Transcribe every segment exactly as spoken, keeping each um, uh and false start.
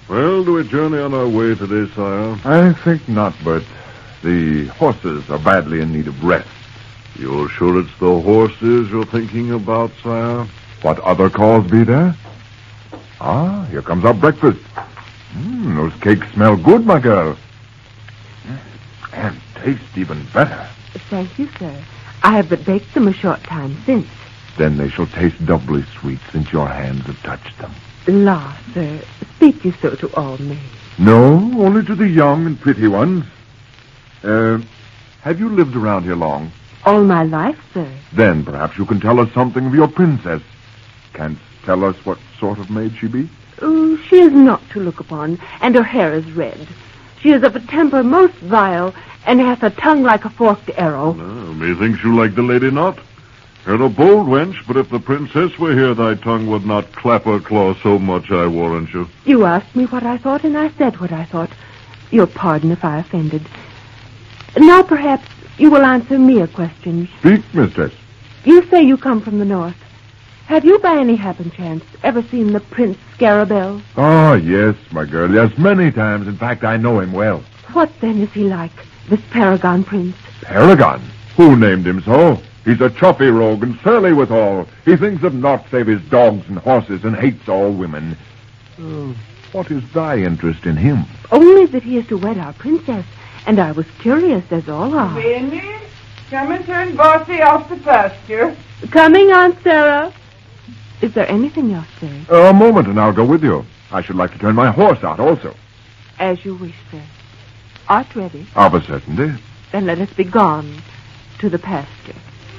Well, do we journey on our way today, sire? I think not, but the horses are badly in need of rest. You're sure it's the horses you're thinking about, sire? What other cause be there? Ah, here comes our breakfast. Mm, those cakes smell good, my girl. And taste even better. Thank you, sir. I have but baked them a short time since. Then they shall taste doubly sweet since your hands have touched them. La, sir, speak you so to all men? No, only to the young and pretty ones. Uh, have you lived around here long? All my life, sir. Then perhaps you can tell us something of your princess. Canst tell us what sort of maid she be? Oh, she is not to look upon, and her hair is red. She is of a temper most vile, and hath a tongue like a forked arrow. Well, methinks you like the lady not. You're a bold wench, but if the princess were here, thy tongue would not clap her claw so much, I warrant you. You asked me what I thought, and I said what I thought. Your pardon if I offended. Now, perhaps, you will answer me a question. Speak, mistress. You say you come from the north. Have you, by any happen chance, ever seen the Prince Scarabell? Oh, yes, my girl, yes, many times. In fact, I know him well. What, then, is he like, this Paragon Prince? Paragon? Who named him so? He's a chuffy rogue and surly withal. He thinks of naught save his dogs and horses and hates all women. Uh, what is thy interest in him? Only that he is to wed our princess, and I was curious, as all are. Vinny, come and turn Bossy off the pasture. Coming, Aunt Sarah. Is there anything else, sir? Uh, a moment, and I'll go with you. I should like to turn my horse out also. As you wish, sir. Art ready? Of a certainty. Then let us be gone to the pasture.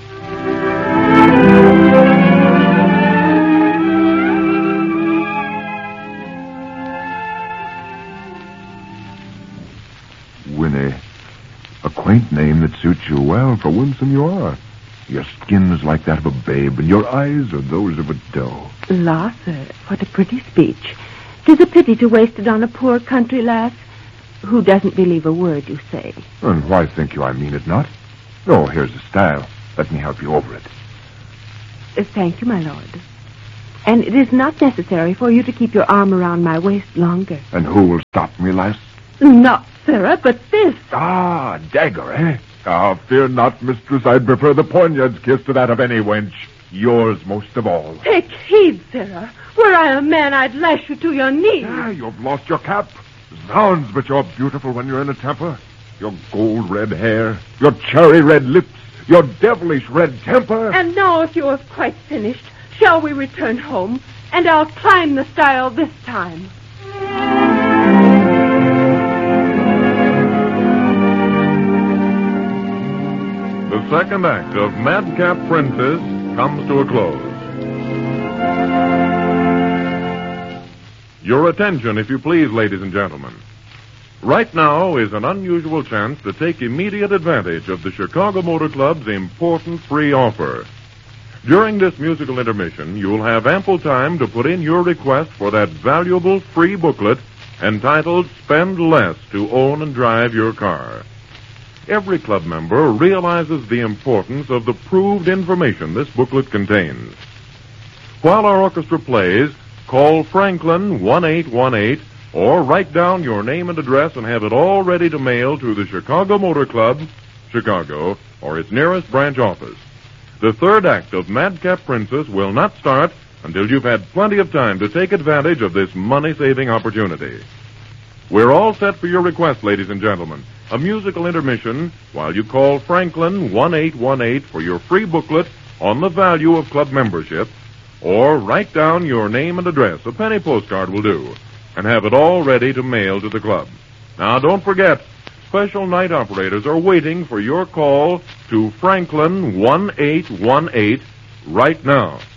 Winnie, a quaint name that suits you well, for winsome you are. Your skin is like that of a babe, and your eyes are those of a doe. La, sir, what a pretty speech. 'Tis a pity to waste it on a poor country lass who doesn't believe a word you say. And why think you I mean it not? Oh, here's the stile. Let me help you over it. Uh, thank you, my lord. And it is not necessary for you to keep your arm around my waist longer. And who will stop me, lass? Not, sirrah, but this. Ah, dagger, eh? Ah, fear not, mistress. I'd prefer the poniard's kiss to that of any wench. Yours most of all. Take heed, sirrah. Were I a man, I'd lash you to your knees. Ah, you've lost your cap. Zounds, but you're beautiful when you're in a temper. Your gold-red hair, your cherry-red lips, your devilish red temper. And now, if you have quite finished, shall we return home? And I'll climb the stile this time. The second act of Madcap Princess comes to a close. Your attention, if you please, ladies and gentlemen. Right now is an unusual chance to take immediate advantage of the Chicago Motor Club's important free offer. During this musical intermission, you'll have ample time to put in your request for that valuable free booklet entitled Spend Less to Own and Drive Your Car. Every club member realizes the importance of the proved information this booklet contains. While our orchestra plays, call Franklin one eight one eight or write down your name and address and have it all ready to mail to the Chicago Motor Club, Chicago, or its nearest branch office. The third act of Madcap Princess will not start until you've had plenty of time to take advantage of this money-saving opportunity. We're all set for your request, ladies and gentlemen. A musical intermission while you call Franklin one eight one eight for your free booklet on the value of club membership, or write down your name and address, a penny postcard will do, and have it all ready to mail to the club. Now, don't forget, special night operators are waiting for your call to Franklin one eight one eight right now.